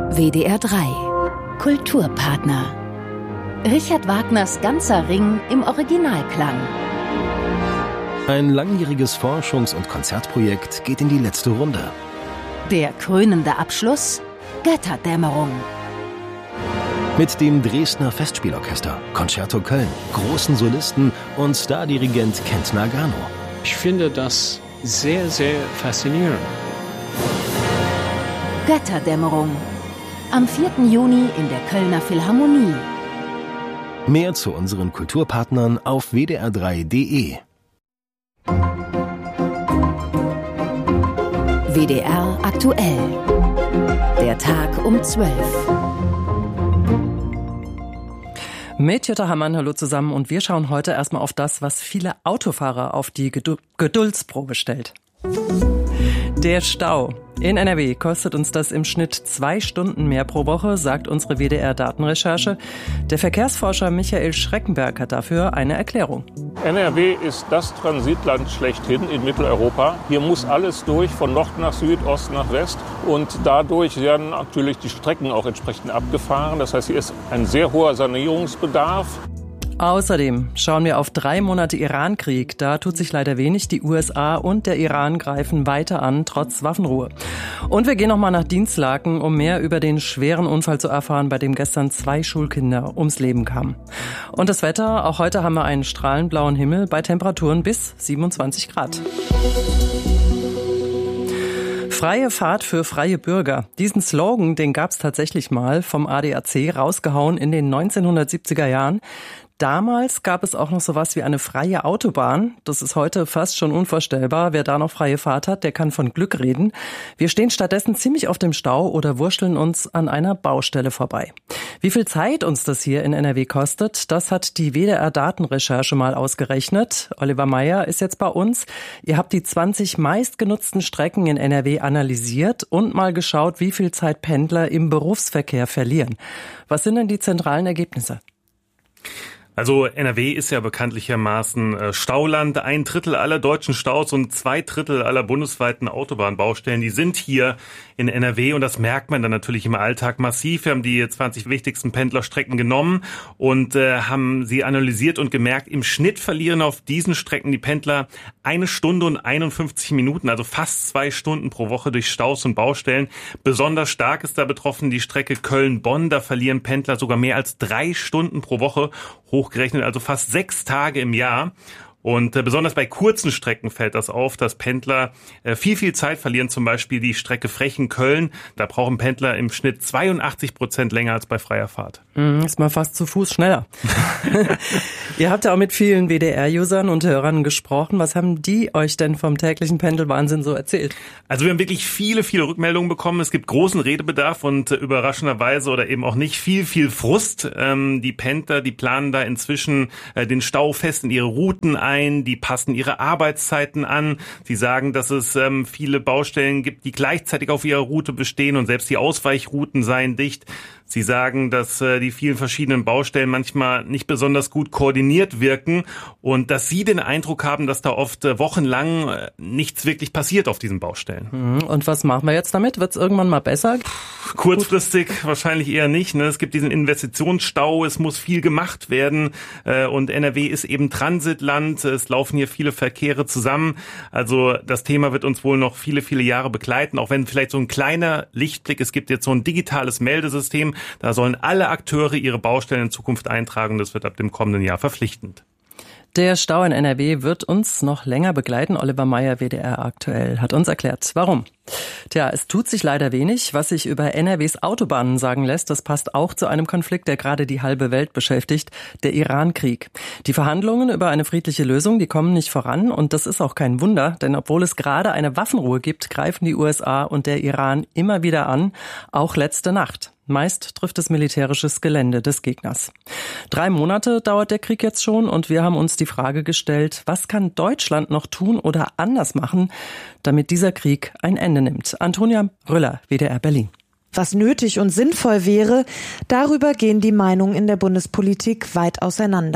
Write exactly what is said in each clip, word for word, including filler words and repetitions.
W D R drei Kulturpartner. Richard Wagners ganzer Ring im Originalklang. Ein langjähriges Forschungs- und Konzertprojekt geht in die letzte Runde. Der krönende Abschluss: Götterdämmerung. Mit dem Dresdner Festspielorchester, Concerto Köln, großen Solisten und Stardirigent Kent Nagano. Ich finde das sehr, sehr faszinierend. Götterdämmerung. Am vierten Juni in der Kölner Philharmonie. Mehr zu unseren Kulturpartnern auf w d r drei punkt d e. W D R aktuell. Der Tag um zwölf. Mit Jutta Hammann, hallo zusammen, und wir schauen heute erstmal auf das, was viele Autofahrer auf die Gedu- Geduldsprobe stellt. Der Stau. In N R W kostet uns das im Schnitt zwei Stunden mehr pro Woche, sagt unsere W D R-Datenrecherche. Der Verkehrsforscher Michael Schreckenberg hat dafür eine Erklärung. N R W ist das Transitland schlechthin in Mitteleuropa. Hier muss alles durch, von Nord nach Süd, Ost nach West. Und dadurch werden natürlich die Strecken auch entsprechend abgefahren. Das heißt, hier ist ein sehr hoher Sanierungsbedarf. Außerdem schauen wir auf drei Monate Irankrieg. Da tut sich leider wenig. Die U S A und der Iran greifen weiter an, trotz Waffenruhe. Und wir gehen nochmal nach Dinslaken, um mehr über den schweren Unfall zu erfahren, bei dem gestern zwei Schulkinder ums Leben kamen. Und das Wetter, auch heute haben wir einen strahlenblauen Himmel bei Temperaturen bis siebenundzwanzig Grad. Freie Fahrt für freie Bürger. Diesen Slogan, den gab's tatsächlich mal vom A D A C, rausgehauen in den neunzehnhundertsiebziger Jahren. Damals gab es auch noch sowas wie eine freie Autobahn. Das ist heute fast schon unvorstellbar. Wer da noch freie Fahrt hat, der kann von Glück reden. Wir stehen stattdessen ziemlich auf dem Stau oder wurschteln uns an einer Baustelle vorbei. Wie viel Zeit uns das hier in N R W kostet, das hat die W D R-Datenrecherche mal ausgerechnet. Oliver Meyer ist jetzt bei uns. Ihr habt die zwanzig meistgenutzten Strecken in N R W analysiert und mal geschaut, wie viel Zeit Pendler im Berufsverkehr verlieren. Was sind denn die zentralen Ergebnisse? Also N R W ist ja bekanntlichermaßen Stauland. Ein Drittel aller deutschen Staus und zwei Drittel aller bundesweiten Autobahnbaustellen, die sind hier in N R W, und das merkt man dann natürlich im Alltag massiv. Wir haben die zwanzig wichtigsten Pendlerstrecken genommen und äh, haben sie analysiert und gemerkt, im Schnitt verlieren auf diesen Strecken die Pendler eine Stunde und einundfünfzig Minuten, also fast zwei Stunden pro Woche durch Staus und Baustellen. Besonders stark ist da betroffen die Strecke Köln-Bonn. Da verlieren Pendler sogar mehr als drei Stunden pro Woche, hochgerechnet also fast sechs Tage im Jahr. Und äh, besonders bei kurzen Strecken fällt das auf, dass Pendler äh, viel, viel Zeit verlieren. Zum Beispiel die Strecke Frechen-Köln. Da brauchen Pendler im Schnitt zweiundachtzig Prozent länger als bei freier Fahrt. Mm, ist mal fast zu Fuß schneller. Ihr habt ja auch mit vielen W D R-Usern und Hörern gesprochen. Was haben die euch denn vom täglichen Pendelwahnsinn so erzählt? Also wir haben wirklich viele, viele Rückmeldungen bekommen. Es gibt großen Redebedarf und äh, überraschenderweise oder eben auch nicht viel, viel Frust. Ähm, die Pendler, die planen da inzwischen äh, den Stau fest in ihre Routen ein. Die passen ihre Arbeitszeiten an. Sie sagen, dass es ähm, viele Baustellen gibt, die gleichzeitig auf ihrer Route bestehen, und selbst die Ausweichrouten seien dicht. Sie sagen, dass äh, die vielen verschiedenen Baustellen manchmal nicht besonders gut koordiniert wirken und dass sie den Eindruck haben, dass da oft äh, wochenlang äh, nichts wirklich passiert auf diesen Baustellen. Und was machen wir jetzt damit? Wird es irgendwann mal besser? Kurzfristig Gut. Wahrscheinlich eher nicht. Ne? Es gibt diesen Investitionsstau, es muss viel gemacht werden äh, und N R W ist eben Transitland. Es laufen hier viele Verkehre zusammen. Also das Thema wird uns wohl noch viele, viele Jahre begleiten, auch wenn vielleicht so ein kleiner Lichtblick, es gibt jetzt so ein digitales Meldesystem. Da sollen alle Akteure ihre Baustellen in Zukunft eintragen. Das wird ab dem kommenden Jahr verpflichtend. Der Stau in N R W wird uns noch länger begleiten. Oliver Meyer, W D R aktuell, hat uns erklärt, warum. Tja, es tut sich leider wenig, was sich über N R Ws Autobahnen sagen lässt. Das passt auch zu einem Konflikt, der gerade die halbe Welt beschäftigt, der Irankrieg. Die Verhandlungen über eine friedliche Lösung, die kommen nicht voran, und das ist auch kein Wunder, denn obwohl es gerade eine Waffenruhe gibt, greifen die U S A und der Iran immer wieder an, auch letzte Nacht. Meist trifft es militärisches Gelände des Gegners. Drei Monate dauert der Krieg jetzt schon, und wir haben uns die Frage gestellt, was kann Deutschland noch tun oder anders machen, damit dieser Krieg ein Ende nimmt? Antonia Rüller, W D R Berlin. Was nötig und sinnvoll wäre, darüber gehen die Meinungen in der Bundespolitik weit auseinander.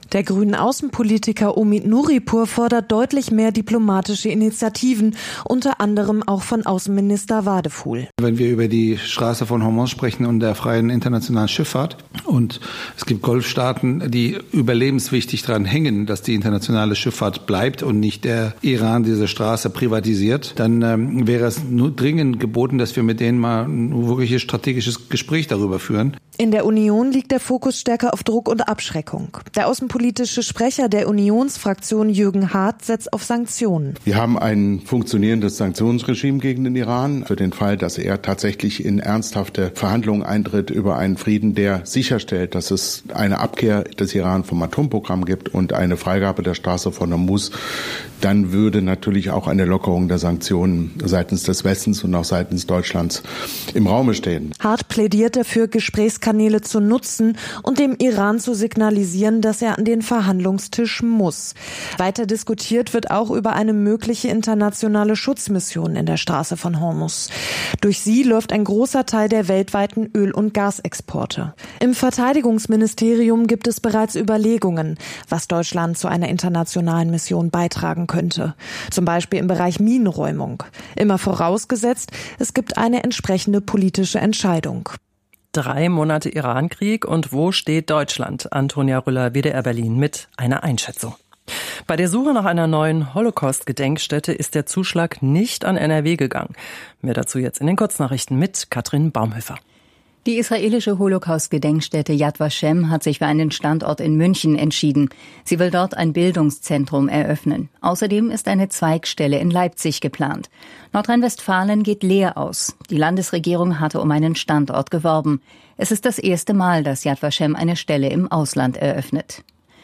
Der grünen Außenpolitiker Omid Nuripur fordert deutlich mehr diplomatische Initiativen, unter anderem auch von Außenminister Wadefuhl. Wenn wir über die Straße von Hormuz sprechen und der freien internationalen Schifffahrt und es gibt Golfstaaten, die überlebenswichtig daran hängen, dass die internationale Schifffahrt bleibt und nicht der Iran diese Straße privatisiert, dann ähm, wäre es nur dringend geboten, dass wir mit denen mal ein wirkliches strategisches Gespräch darüber führen. In der Union liegt der Fokus stärker auf Druck und Abschreckung. Der außenpolitische Sprecher der Unionsfraktion Jürgen Hart setzt auf Sanktionen. Wir haben ein funktionierendes Sanktionsregime gegen den Iran für den Fall, dass er tatsächlich in ernsthafte Verhandlungen eintritt über einen Frieden, der sicherstellt, dass es eine Abkehr des Iran vom Atomprogramm gibt und eine Freigabe der Straße von Hormuz. Dann würde natürlich auch eine Lockerung der Sanktionen seitens des Westens und auch seitens Deutschlands im Raume stehen. Hart plädiert dafür, Gesprächskanäle zu nutzen und dem Iran zu signalisieren, dass er an den Verhandlungstisch muss. Weiter diskutiert wird auch über eine mögliche internationale Schutzmission in der Straße von Hormuz. Durch sie läuft ein großer Teil der weltweiten Öl- und Gasexporte. Im Verteidigungsministerium gibt es bereits Überlegungen, was Deutschland zu einer internationalen Mission beitragen könnte. Zum Beispiel im Bereich Minenräumung. Immer vorausgesetzt, es gibt eine entsprechende politische Entscheidung. Drei Monate Irankrieg und wo steht Deutschland? Antonia Rüller, W D R Berlin, mit einer Einschätzung. Bei der Suche nach einer neuen Holocaust-Gedenkstätte ist der Zuschlag nicht an N R W gegangen. Mehr dazu jetzt in den Kurznachrichten mit Katrin Baumhöfer. Die israelische Holocaust-Gedenkstätte Yad Vashem hat sich für einen Standort in München entschieden. Sie will dort ein Bildungszentrum eröffnen. Außerdem ist eine Zweigstelle in Leipzig geplant. Nordrhein-Westfalen geht leer aus. Die Landesregierung hatte um einen Standort geworben. Es ist das erste Mal, dass Yad Vashem eine Stelle im Ausland eröffnet.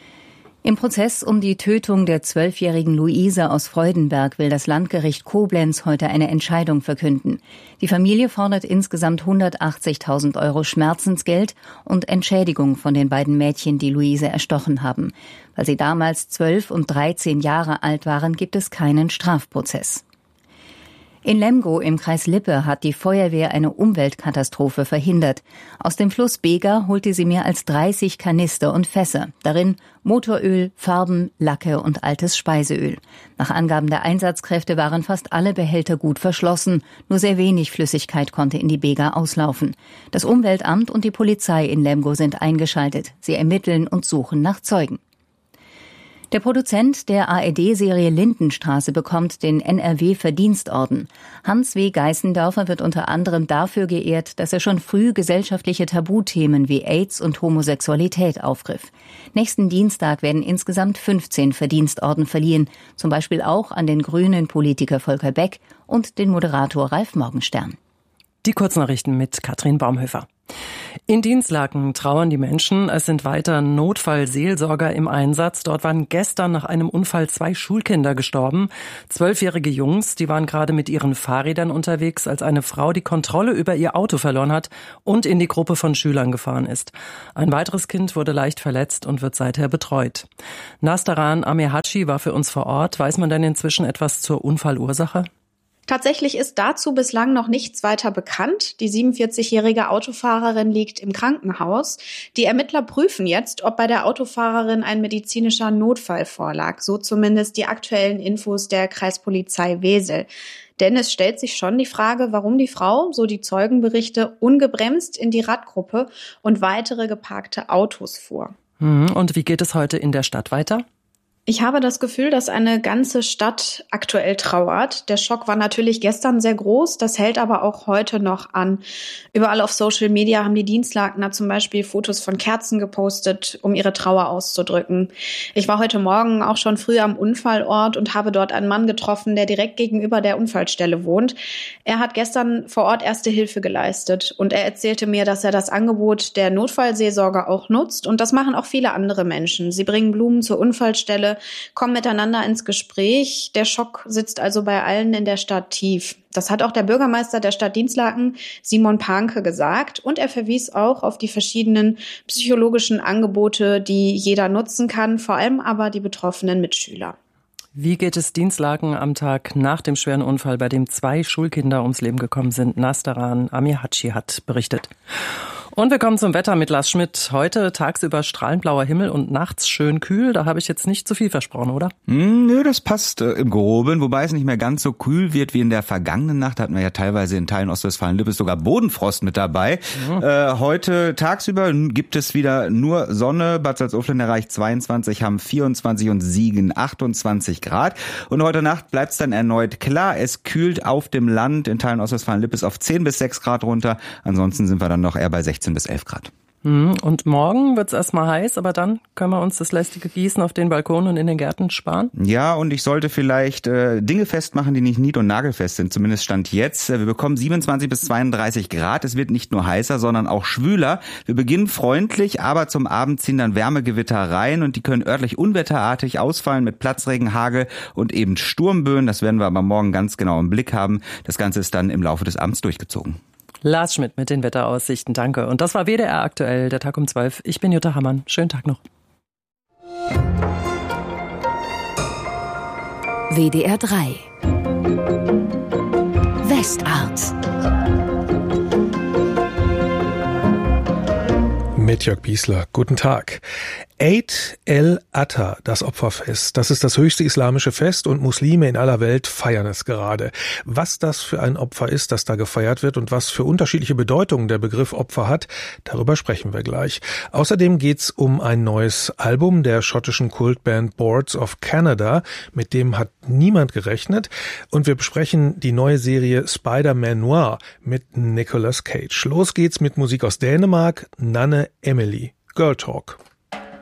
Im Prozess um die Tötung der zwölfjährigen Luise aus Freudenberg will das Landgericht Koblenz heute eine Entscheidung verkünden. Die Familie fordert insgesamt hundertachtzigtausend Euro Schmerzensgeld und Entschädigung von den beiden Mädchen, die Luise erstochen haben. Weil sie damals zwölf und dreizehn Jahre alt waren, gibt es keinen Strafprozess. In Lemgo im Kreis Lippe hat die Feuerwehr eine Umweltkatastrophe verhindert. Aus dem Fluss Bega holte sie mehr als dreißig Kanister und Fässer. Darin Motoröl, Farben, Lacke und altes Speiseöl. Nach Angaben der Einsatzkräfte waren fast alle Behälter gut verschlossen. Nur sehr wenig Flüssigkeit konnte in die Bega auslaufen. Das Umweltamt und die Polizei in Lemgo sind eingeschaltet. Sie ermitteln und suchen nach Zeugen. Der Produzent der A R D-Serie Lindenstraße bekommt den N R W-Verdienstorden. Hans W. Geißendörfer wird unter anderem dafür geehrt, dass er schon früh gesellschaftliche Tabuthemen wie AIDS und Homosexualität aufgriff. Nächsten Dienstag werden insgesamt fünfzehn Verdienstorden verliehen, zum Beispiel auch an den grünen Politiker Volker Beck und den Moderator Ralf Morgenstern. Die Kurznachrichten mit Katrin Baumhöfer. In Dinslaken trauern die Menschen. Es sind weiter Notfallseelsorger im Einsatz. Dort waren gestern nach einem Unfall zwei Schulkinder gestorben. Zwölfjährige Jungs, die waren gerade mit ihren Fahrrädern unterwegs, als eine Frau die Kontrolle über ihr Auto verloren hat und in die Gruppe von Schülern gefahren ist. Ein weiteres Kind wurde leicht verletzt und wird seither betreut. Nastaran Amirhaci war für uns vor Ort. Weiß man denn inzwischen etwas zur Unfallursache? Tatsächlich ist dazu bislang noch nichts weiter bekannt. Die siebenundvierzigjährige Autofahrerin liegt im Krankenhaus. Die Ermittler prüfen jetzt, ob bei der Autofahrerin ein medizinischer Notfall vorlag. So zumindest die aktuellen Infos der Kreispolizei Wesel. Denn es stellt sich schon die Frage, warum die Frau, so die Zeugenberichte, ungebremst in die Radgruppe und weitere geparkte Autos fuhr. Und wie geht es heute in der Stadt weiter? Ich habe das Gefühl, dass eine ganze Stadt aktuell trauert. Der Schock war natürlich gestern sehr groß, das hält aber auch heute noch an. Überall auf Social Media haben die Dienstlakener zum Beispiel Fotos von Kerzen gepostet, um ihre Trauer auszudrücken. Ich war heute Morgen auch schon früh am Unfallort und habe dort einen Mann getroffen, der direkt gegenüber der Unfallstelle wohnt. Er hat gestern vor Ort erste Hilfe geleistet und er erzählte mir, dass er das Angebot der Notfallseelsorge auch nutzt und das machen auch viele andere Menschen. Sie bringen Blumen zur Unfallstelle, kommen miteinander ins Gespräch. Der Schock sitzt also bei allen in der Stadt tief. Das hat auch der Bürgermeister der Stadt Dinslaken, Simon Panke, gesagt. Und er verwies auch auf die verschiedenen psychologischen Angebote, die jeder nutzen kann, vor allem aber die betroffenen Mitschüler. Wie geht es Dinslaken am Tag nach dem schweren Unfall, bei dem zwei Schulkinder ums Leben gekommen sind? Nastaran Amirhaci hat berichtet. Und wir kommen zum Wetter mit Lars Schmidt. Heute tagsüber strahlend blauer Himmel und nachts schön kühl. Da habe ich jetzt nicht zu viel versprochen, oder? Mm, nö, das passt äh, im Groben, wobei es nicht mehr ganz so kühl wird wie in der vergangenen Nacht. Da hatten wir ja teilweise in Teilen Ostwestfalen-Lippe sogar Bodenfrost mit dabei. Mhm. Äh, heute tagsüber gibt es wieder nur Sonne. Bad Salzuflen erreicht zweiundzwanzig, Hamm vierundzwanzig und Siegen achtundzwanzig Grad. Und heute Nacht bleibt es dann erneut klar. Es kühlt auf dem Land in Teilen Ostwestfalen-Lippe auf zehn bis sechs Grad runter. Ansonsten sind wir dann noch eher bei sechzehn bis elf Grad. Und morgen wird's erstmal heiß, aber dann können wir uns das lästige Gießen auf den Balkonen und in den Gärten sparen? Ja, und ich sollte vielleicht äh, Dinge festmachen, die nicht nied- und nagelfest sind, zumindest Stand jetzt. Wir bekommen siebenundzwanzig bis zweiunddreißig Grad. Es wird nicht nur heißer, sondern auch schwüler. Wir beginnen freundlich, aber zum Abend ziehen dann Wärmegewitter rein und die können örtlich unwetterartig ausfallen mit Platzregen, Hagel und eben Sturmböen. Das werden wir aber morgen ganz genau im Blick haben. Das Ganze ist dann im Laufe des Abends durchgezogen. Lars Schmidt mit den Wetteraussichten, danke. Und das war W D R aktuell, der Tag um zwölf. Ich bin Jutta Hammann. Schönen Tag noch. W D R drei Westart mit Jörg Biesler. Guten Tag. Eid el-Adha, das Opferfest, das ist das höchste islamische Fest und Muslime in aller Welt feiern es gerade. Was das für ein Opfer ist, das da gefeiert wird und was für unterschiedliche Bedeutungen der Begriff Opfer hat, darüber sprechen wir gleich. Außerdem geht's um ein neues Album der schottischen Kultband Boards of Canada, mit dem hat niemand gerechnet, und wir besprechen die neue Serie Spider-Man Noir mit Nicolas Cage. Los geht's mit Musik aus Dänemark, Nanne Emily, Girl Talk.